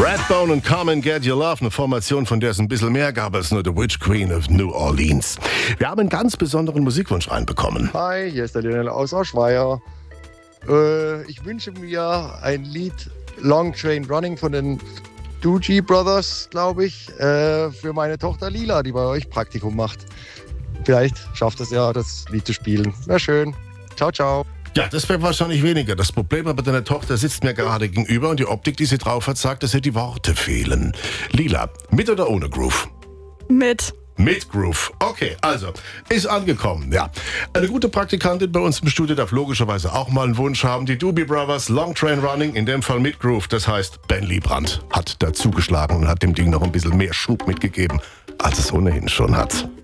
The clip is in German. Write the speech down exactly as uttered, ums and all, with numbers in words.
Redbone und Come and Get Your Love, eine Formation, von der es ein bisschen mehr gab als nur The Witch Queen of New Orleans. Wir haben einen ganz besonderen Musikwunsch reinbekommen. Hi, hier ist der Lionel aus Aschweier. Äh, ich wünsche mir ein Lied Long Train Running von den Doogie Brothers, glaube ich, äh, für meine Tochter Lila, die bei euch Praktikum macht. Vielleicht schafft es ja, das Lied zu spielen. Wäre schön. Ciao, ciao. Ja, das wäre wahrscheinlich weniger. Das Problem aber, deine Tochter sitzt mir gerade gegenüber und die Optik, die sie drauf hat, sagt, dass ihr die Worte fehlen. Lila, mit oder ohne Groove? Mit. Mit Groove. Okay, also, ist angekommen, ja. Eine gute Praktikantin bei uns im Studio darf logischerweise auch mal einen Wunsch haben. Die Doobie Brothers, Long Train Running, in dem Fall mit Groove. Das heißt, Ben Liebrandt hat dazugeschlagen und hat dem Ding noch ein bisschen mehr Schub mitgegeben, als es ohnehin schon hat.